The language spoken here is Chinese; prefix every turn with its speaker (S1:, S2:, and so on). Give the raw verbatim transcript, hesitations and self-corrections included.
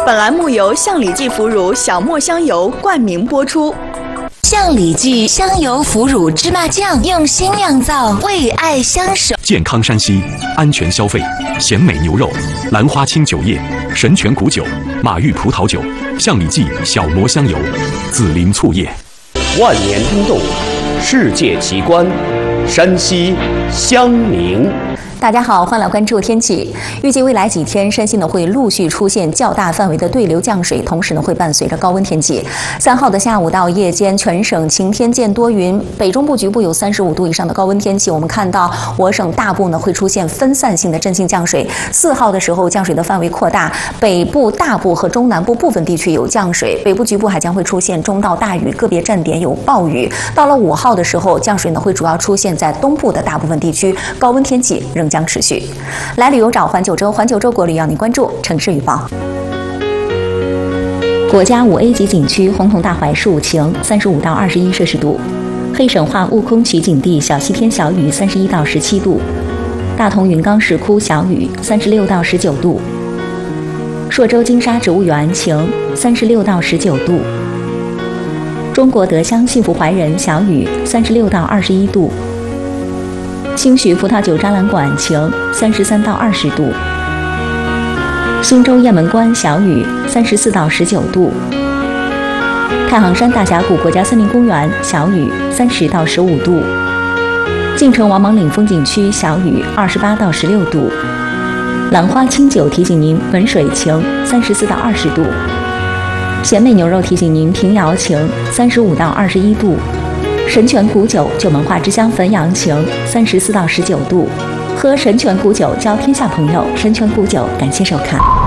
S1: 本栏目由象里记腐乳小磨香油冠名播出。
S2: 象里记香油腐乳芝麻酱用心酿造，为爱相守。
S3: 健康山西，安全消费。咸美牛肉、兰花清酒液、神泉谷酒、马玉葡萄酒、象里记小磨香油、紫林醋液。
S4: 万年冰冻，世界奇观，山西襄宁。
S5: 大家好，欢迎来关注天气。预计未来几天，山西呢会陆续出现较大范围的对流降水，同时呢会伴随着高温天气。三号的下午到夜间，全省晴天见多云，北中部局部有三十五度以上的高温天气。我们看到我省大部呢会出现分散性的阵性降水。四号的时候，降水的范围扩大，北部、大部和中南部部分地区有降水，北部局部还将会出现中到大雨，个别站点有暴雨。到了五号的时候，降水呢会主要出现在东部的大部分地区，高温天气仍将持续。来旅游找环九州，环九州国旅要您关注城市预报。国家五 A 级景区红桐大槐树晴，三十五到二十一摄氏度；黑省化悟空取景地小西天小雨，三十一到十七度；大同云冈石窟小雨，三十六到十九度；朔州金沙植物园晴，三十六到十九度；中国德乡幸福怀仁小雨，三十六到二十一度。兴许葡萄酒展览馆晴，三十三到二十度；忻州雁门关小雨，三十四到十九度；太行山大峡谷国家森林公园小雨，三十到十五度；晋城王莽岭风景区小雨，二十八到十六度；兰花清酒提醒您汶水晴，三十四到二十度；咸美牛肉提醒您平遥晴，三十五到二十一度。神泉谷酒酒文化之乡汾阳晴，三十四到十九度。喝神泉谷酒交天下朋友，神泉谷酒感谢收看。